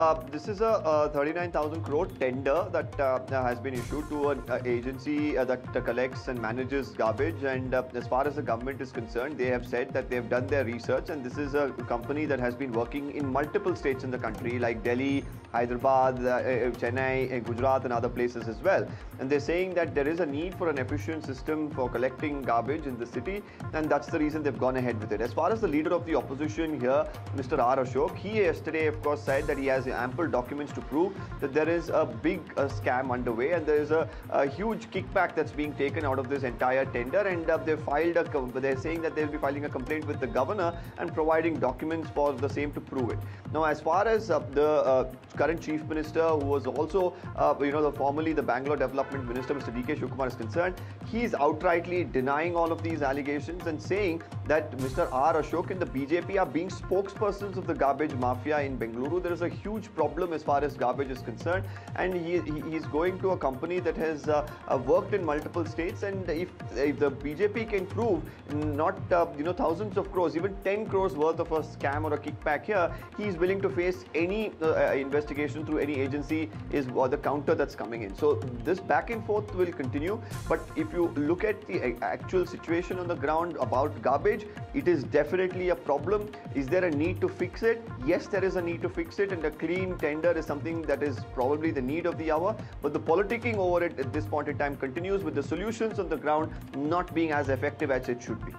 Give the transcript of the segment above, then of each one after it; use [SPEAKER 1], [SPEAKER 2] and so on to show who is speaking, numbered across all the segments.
[SPEAKER 1] This is a 39,000 crore tender that has been issued to an agency that collects and manages garbage. And as far as the government is concerned, they have said that they have done their research, and this is a company that has been working in multiple states in the country, like Delhi, Hyderabad, Chennai, Gujarat, and other places as well. And they're saying that there is a need for an efficient system for collecting garbage in the city, and that's the reason they've gone ahead with it. As far as the leader of the opposition here, Mr. R. Ashok, he yesterday, of course, said that he has ample documents to prove that there is a big scam underway, and there is a huge kickback that's being taken out of this entire tender. And they're saying that they'll be filing a complaint with the governor and providing documents for the same to prove it. Now, as far as the current chief minister, who was also, formerly the Bangalore Development Minister, Mr. D.K. Shivakumar, is concerned, he is outrightly denying all of these allegations and saying that Mr. R. Ashok and the BJP are being spokespersons of the garbage mafia in Bengaluru. There is a huge problem as far as garbage is concerned, and he is going to a company that has worked in multiple states. And if the BJP can prove not thousands of crores, even 10 crores worth of a scam or a kickback here, he is willing to face any investigation through any agency is the counter that's coming in. So this back and forth will continue. But if you look at the actual situation on the ground about garbage, it is definitely a problem. Is there a need to fix it? Yes, there is a need to fix it, and a clean tender is something that is probably the need of the hour. But the politicking over it at this point in time continues, with the solutions on the ground not being as effective as it should be.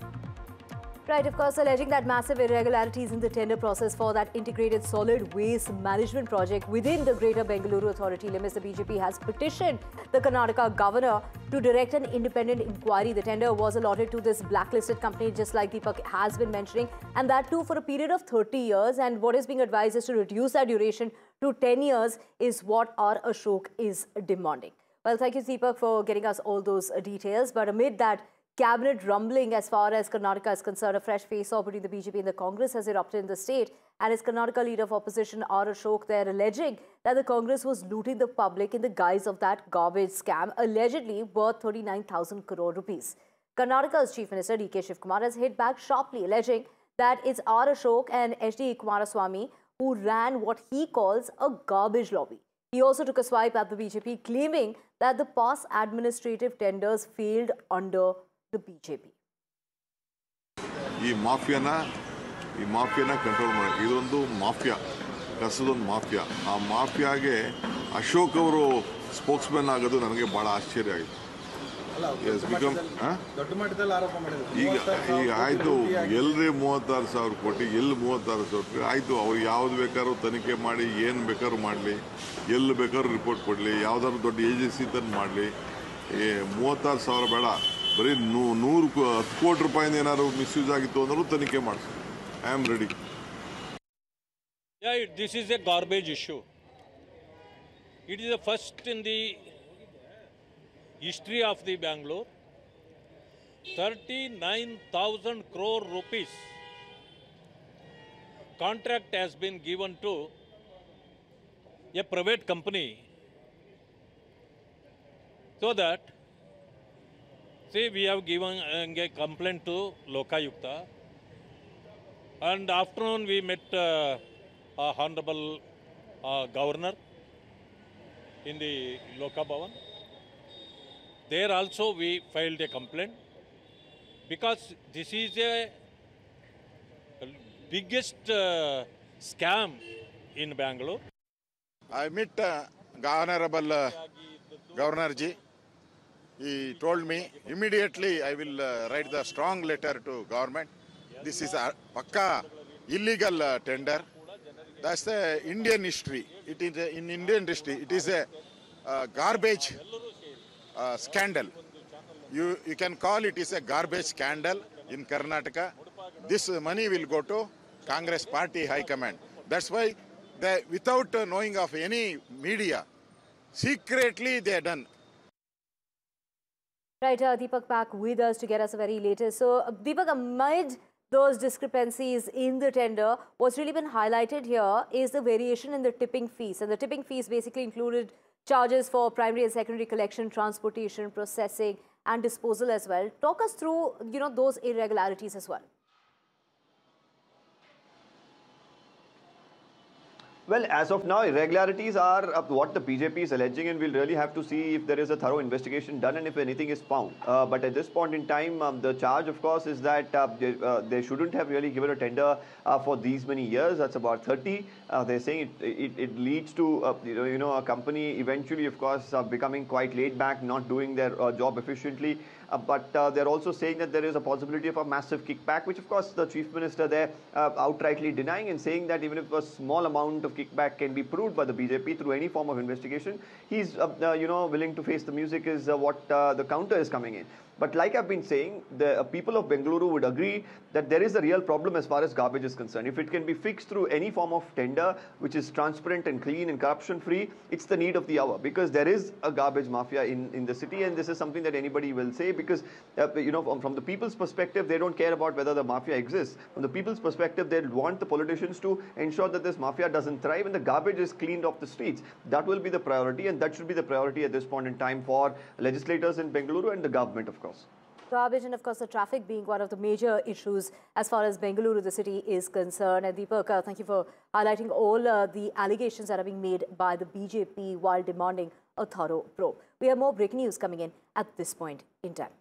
[SPEAKER 2] Right, of course, alleging that massive irregularities in the tender process for that integrated solid waste management project within the Greater Bengaluru Authority limits, the BJP has petitioned the Karnataka governor to direct an independent inquiry. The tender was allotted to this blacklisted company, just like Deepak has been mentioning, and that too for a period of 30 years. And what is being advised is to reduce that duration to 10 years is what R. Ashok is demanding. Well, thank you, Deepak, for getting us all those details. But amid that cabinet rumbling as far as Karnataka is concerned, a fresh face-off between the BJP and the Congress has erupted in the state. And as Karnataka leader of opposition R. Ashok, they're alleging that the Congress was looting the public in the guise of that garbage scam, allegedly worth 39,000 crore rupees. Karnataka's Chief Minister D.K. Shivakumar has hit back sharply, alleging that it's R. Ashok and H.D. Kumaraswamy who ran what he calls a garbage lobby. He also took a swipe at the BJP, claiming that the past administrative tenders failed under the BJP.
[SPEAKER 3] ಈ ಮಾಫಿಯಾನ control ಮಾಡಿ, ಇದೊಂದು mafia, ಕಸದೊಂದು mafia. ಆ ಮಾಫಿಯಾಗೆ ಅಶೋಕ್ ಅವರು spokesman ಆಗೋದು ನನಗೆ ಬಹಳ ಆಶ್ಚರ್ಯ ಆಯಿತು. ಈಗ ಆಯ್ತು, ಎಲ್ಲರೇ 36,000 ಕೋಟಿ, ಎಲ್ಲಿ 36,000 ಕೋಟಿ ಆಯ್ತು. ಅವ್ರು ಯಾವ್ದು ಬೇಕಾದ್ರೂ ತನಿಖೆ ಮಾಡಿ, ಏನು ಬೇಕಾದ್ರೂ ಮಾಡಲಿ, ಎಲ್ಲಿ ಬೇಕಾದ್ರೂ ರಿಪೋರ್ಟ್ ಕೊಡಲಿ, ಯಾವ್ದಾದ್ರು ದೊಡ್ಡ ಏಜೆನ್ಸಿ ತಂದು ಮಾಡಲಿ. 36,000 ಬೇಡ, ಬರೀ 10 ಕೋಟಿ ರೂಪಾಯಿಂದ ಏನಾದ್ರು ಮಿಸ್ಯೂಸ್ ಆಗಿತ್ತು ಅಂದ್ರೂ ತನಿಖೆ ಮಾಡಿಸಿ. I am ready.
[SPEAKER 4] Yeah, this is a garbage issue. It is the first in the history of the Bangalore. 39,000 crore rupees contract has been given to a private company so that, see, we have given a complaint to Lokayukta, and afternoon we met Honorable Governor in the Loka Bhavan. There also we filed a complaint because this is a biggest scam in Bangalore.
[SPEAKER 5] I met Honorable Governor Ji. He told me immediately I will write the strong letter to government. This is a pakka illegal tender. That's the Indian history. It is in Indian history. It is a garbage scandal. You can call it is a garbage scandal in Karnataka. This money will go to Congress Party High Command. That's why they, without knowing of any media, secretly they are done.
[SPEAKER 2] Right, Deepak back with us to get us the very latest. So, Deepak, amid those discrepancies in the tender, what's really been highlighted here is the variation in the tipping fees. And the tipping fees basically included charges for primary and secondary collection, transportation, processing, and disposal as well. Talk us through, those irregularities as well.
[SPEAKER 1] Well, as of now, irregularities are what the BJP is alleging, and we'll really have to see if there is a thorough investigation done and if anything is found. But at this point in time, the charge, of course, is that they shouldn't have really given a tender for these many years. That's about 30. They're saying it leads to a company eventually, of course, becoming quite laid back, not doing their job efficiently. But they're also saying that there is a possibility of a massive kickback, which of course the chief minister there outrightly denying and saying that even if a small amount of kickback can be proved by the BJP through any form of investigation, he's willing to face the music is what the counter is coming in. But like I've been saying, the people of Bengaluru would agree that there is a real problem as far as garbage is concerned. If it can be fixed through any form of tender, which is transparent and clean and corruption free, it's the need of the hour, because there is a garbage mafia in the city, and this is something that anybody will say, because from the people's perspective, they don't care about whether the mafia exists. From the people's perspective, they want the politicians to ensure that this mafia doesn't thrive and the garbage is cleaned off the streets. That will be the priority, and that should be the priority at this point in time for legislators in Bengaluru and the government, of course.
[SPEAKER 2] Garbage and, of course, the traffic being one of the major issues as far as Bengaluru, the city, is concerned. And Deepak, thank you for highlighting all the allegations that are being made by the BJP while demanding a thorough probe. We have more breaking news coming in at this point in time.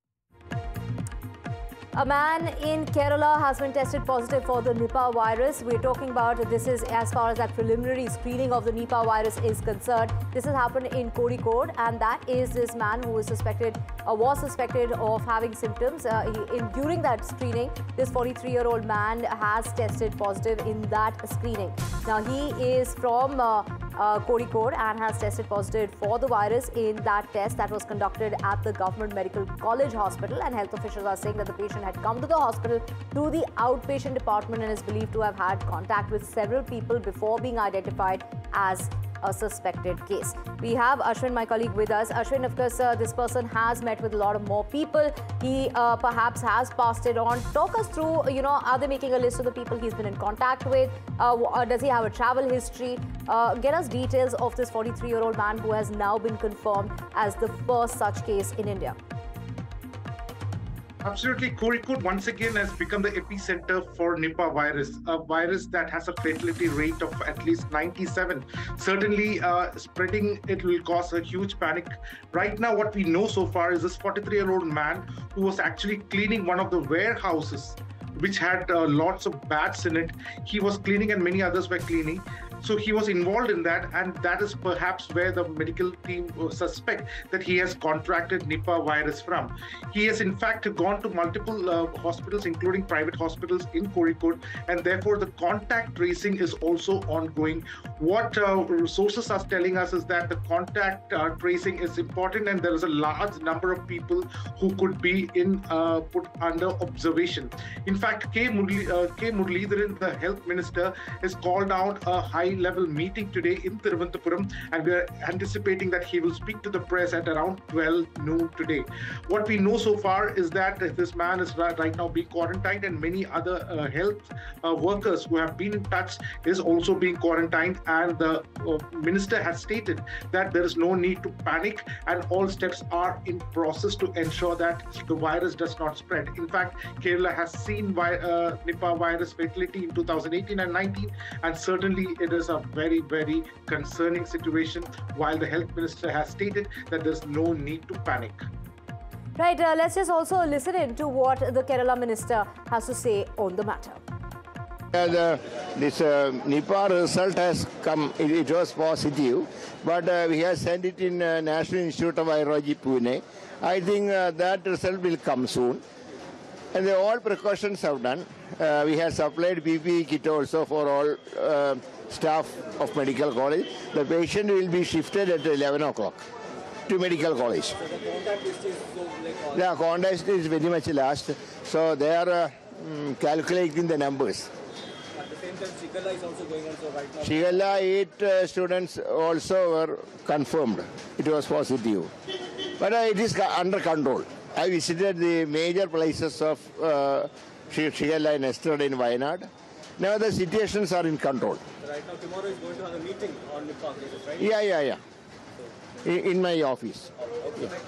[SPEAKER 2] A man in Kerala has been tested positive for the Nipah virus. We're talking about this is as far as that preliminary screening of the Nipah virus is concerned. This has happened in Kozhikode, and that is this man who is suspected was suspected of having symptoms. During that screening, this 43-year-old man has tested positive in that screening. Now, he is from Kozhikode and has tested positive for the virus in that test that was conducted at the Government Medical College Hospital, and health officials are saying that the patient had come to the hospital through the outpatient department and is believed to have had contact with several people before being identified as a suspected case. We have Ashwin, my colleague, with us. Ashwin, of course, this person has met with a lot of more people. He perhaps has passed it on. Talk us through, are they making a list of the people he's been in contact with? Does he have a travel history? Get us details of this 43-year-old man who has now been confirmed as the first such case in India.
[SPEAKER 6] Absolutely. Kozhikode once again has become the epicenter for Nipah virus, a virus that has a fatality rate of at least 97. Certainly, spreading it will cause a huge panic. Right now, what we know so far is this 43-year-old man who was actually cleaning one of the warehouses which had lots of bats in it. He was cleaning and many others were cleaning. So he was involved in that, and that is perhaps where the medical team suspect that he has contracted Nipah virus from. He has in fact gone to multiple hospitals, including private hospitals in Kozhikode, and therefore the contact tracing is also ongoing. What sources are telling us is that the contact tracing is important, and there is a large number of people who could be put under observation. In fact, K. Muralidharan, the health minister, has called out a high-level meeting today in Thiruvananthapuram, and we are anticipating that he will speak to the press at around 12 noon today. What we know so far is that this man is right now being quarantined, and many other health workers who have been in touch is also being quarantined, and the minister has stated that there is no need to panic and all steps are in process to ensure that the virus does not spread. In fact, Kerala has seen Nipah virus fatality in 2018 and 19, and certainly it is a very, very concerning situation, while the health minister has stated that there's no need to panic.
[SPEAKER 2] Right, let's just also listen in to what the Kerala minister has to say on the matter.
[SPEAKER 7] This Nipah result has come, it was positive, but we have sent it in National Institute of Virology, Pune. I think that result will come soon. And all precautions have done. We have supplied PPE kit also for all staff of medical college. The patient will be shifted at 11 o'clock to medical college. So the contact list is the contact is very much last. So they are calculating the numbers.
[SPEAKER 8] At the same time, Shigella is also going on. So right now,
[SPEAKER 7] Shigella, 8 students also were confirmed. It was positive. But it is under control. I visited the major places of Shigella yesterday in Wayanad. Now the situations are in control.
[SPEAKER 8] Right now, tomorrow is going to have a meeting on Nipah cases, right?
[SPEAKER 7] Yeah. In my office.
[SPEAKER 8] Okay.
[SPEAKER 7] Yeah.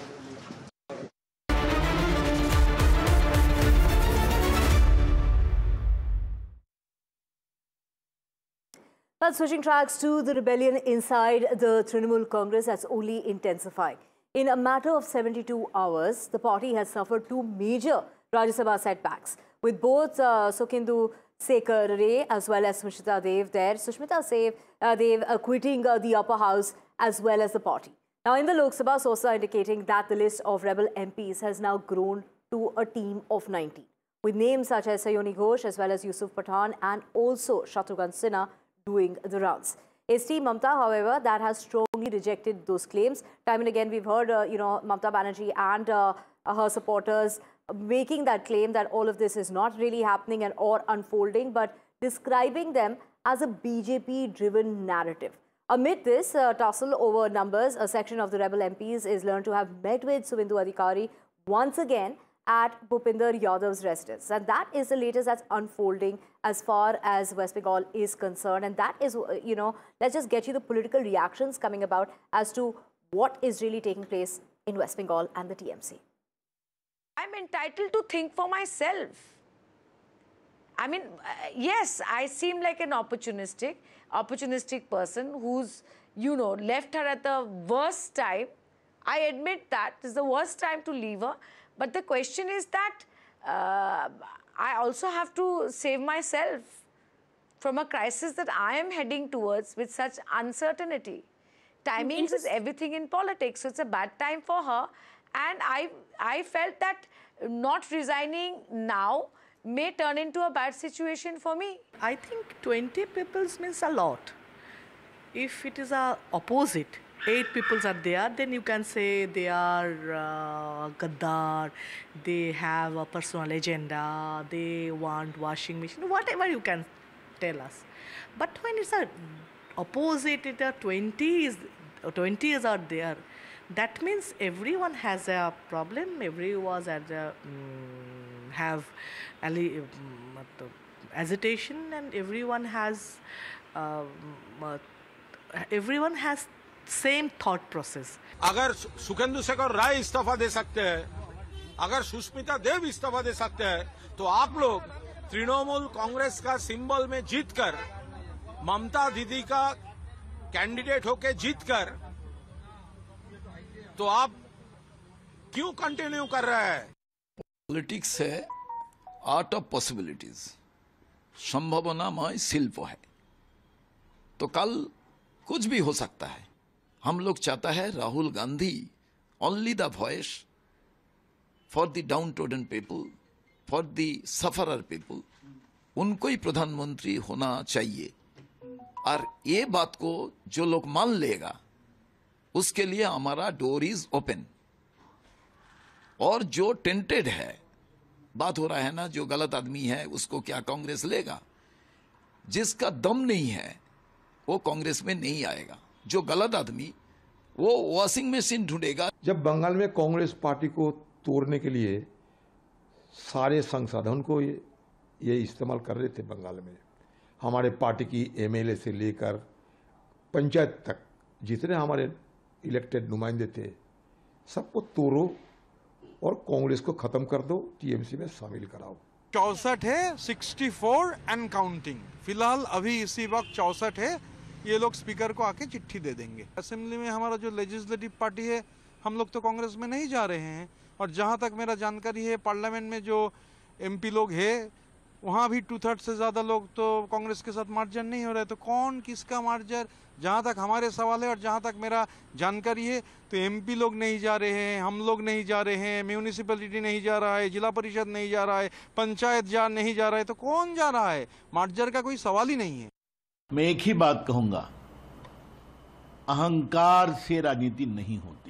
[SPEAKER 2] But switching tracks to the rebellion inside the Trinamool Congress has only intensified. In a matter of 72 hours, the party has suffered two major Rajya Sabha setbacks, with both Sukhendu Sekhar Ray as well as Sushmita Dev there. Sushmita Dev quitting the upper house as well as the party. Now, in the Lok Sabha, sources are indicating that the list of rebel MPs has now grown to a team of 90, with names such as Sayoni Ghosh as well as Yusuf Pathan and also Shatrughan Sinha doing the rounds. ST Mamta, however, that has strongly rejected those claims. Time and again, we've heard, Mamta Banerjee and her supporters making that claim that all of this is not really happening and or unfolding, but describing them as a BJP-driven narrative. Amid this tussle over numbers, a section of the rebel MPs is learned to have met with Suvendu Adhikari once again at Bhupinder Yadav's residence. And that is the latest that's unfolding as far as West Bengal is concerned. And that is, let's just get you the political reactions coming about as to what is really taking place in West Bengal and the TMC.
[SPEAKER 9] I'm entitled to think for myself. I mean, yes, I seem like an opportunistic person who's, left her at the worst time. I admit that it's the worst time to leave her. But the question is that I also have to save myself from a crisis that I am heading towards with such uncertainty. Timings is everything in politics, so it's a bad time for her. And I felt that not resigning now may turn into a bad situation for me.
[SPEAKER 10] I think 20 people means a lot. If it is a opposite, 8 people are there, then you can say they are Gaddar, they have a personal agenda, they want washing machine, whatever you can tell us. But when it's a opposite, it are 20s are there, that means everyone has a problem, everyone have agitation, and everyone has same thought process.
[SPEAKER 11] अगर सुखेंदु शेखर राय इस्तीफा दे सकते हैं, अगर सुष्मिता देव इस्तीफा दे सकते हैं, तो आप लोग तृणमूल कांग्रेस का सिंबल में जीतकर, ममता दीदी का कैंडिडेट होके जीतकर, तो आप क्यों कंटिन्यू कर रहे हैं?
[SPEAKER 12] पॉलिटिक्स है आर्ट ऑफ पॉसिबिलिटीज, संभावनामय शिल्प है, तो कल कुछ भी हो सकता है। हम लोग चाहता है Rahul Gandhi only the voice for the down trodden people, for the sufferer people, उनको ही प्रधानमंत्री होना चाहिए। और ये बात को जो लोग मान लेगा उसके लिए हमारा डोर इज ओपन। और जो टेंटेड है, बात हो रहा है ना, जो गलत आदमी है उसको क्या कांग्रेस लेगा? जिसका दम नहीं है वो कांग्रेस में नहीं आएगा। जो गलत आदमी वो वॉशिंग मशीन ढूंढेगा।
[SPEAKER 13] जब बंगाल में कांग्रेस पार्टी को तोड़ने के लिए सारे संसाधन को ये इस्तेमाल कर रहे थे बंगाल में, हमारे पार्टी की एमएलए से लेकर पंचायत तक जितने हमारे इलेक्टेड नुमाइंदे थे, सबको तोड़ो और कांग्रेस को खत्म कर दो, टीएमसी में शामिल कराओ।
[SPEAKER 11] 64 है, 64 एंड काउंटिंग। फिलहाल अभी इसी वक्त 64 है। ये लोग स्पीकर को आके चिट्ठी दे देंगे। असेंबली में हमारा जो लेजिस्लेटिव पार्टी है, हम लोग तो कांग्रेस में नहीं जा रहे हैं। और जहां तक मेरा जानकारी है, पार्लियामेंट में जो एमपी लोग हैं, वहां भी 2/3 से ज्यादा लोग तो कांग्रेस के साथ मार्जन नहीं हो रहे। तो कौन किसका मार्जर, जहां तक हमारे सवाल है और जहां तक मेरा जानकारी है, तो एमपी लोग नहीं जा रहे हैं, हम लोग नहीं जा रहे हैं, म्यूनिसिपैलिटी नहीं जा रहा है, जिला परिषद नहीं जा रहा है, पंचायत नहीं जा रहा है, तो कौन जा रहा है? मार्जर का कोई सवाल ही नहीं है।
[SPEAKER 14] मैं एक ही बात कहूंगा, अहंकार से राजनीति नहीं होती।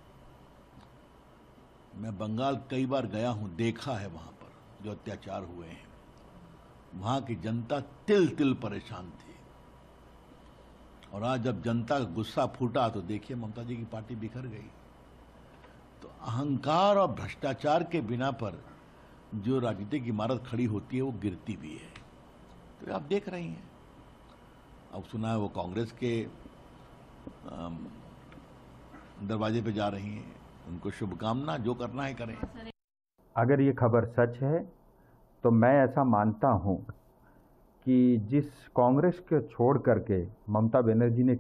[SPEAKER 14] मैं बंगाल कई बार गया हूं, देखा है वहां पर जो अत्याचार हुए हैं। वहां की जनता तिल तिल परेशान थी। और आज जब जनता का गुस्सा फूटा तो देखिए ममता जी की पार्टी बिखर गई। तो अहंकार और भ्रष्टाचार के बिना पर जो राजनीतिक इमारत खड़ी होती है वो गिरती भी है। तो आप देख रही हैं, अब सुना है वो कांग्रेस के दरवाजे पे जा रही हैं। उनको शुभकामना, जो करना है करें।
[SPEAKER 15] अगर ये खबर सच है तो मैं ऐसा मानता हूं कि जिस कांग्रेस को छोड़ करके ममता बनर्जी ने